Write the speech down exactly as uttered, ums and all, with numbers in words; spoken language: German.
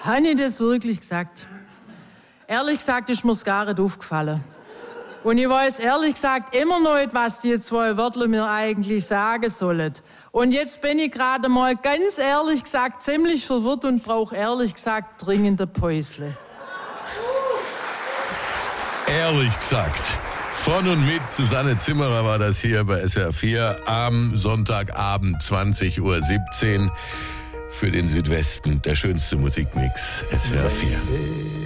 Habe ich das wirklich gesagt? Ehrlich gesagt ist mir's gar nicht aufgefallen. Und ich weiß ehrlich gesagt immer noch nicht, was die zwei Wörter mir eigentlich sagen sollen. Und jetzt bin ich gerade mal ganz ehrlich gesagt ziemlich verwirrt und brauche ehrlich gesagt dringend ein Päusle. Ehrlich gesagt. Von und mit Susanne Zimmerer war das hier bei S W R vier am Sonntagabend zwanzig Uhr siebzehn für den Südwesten. Der schönste Musikmix S W R vier.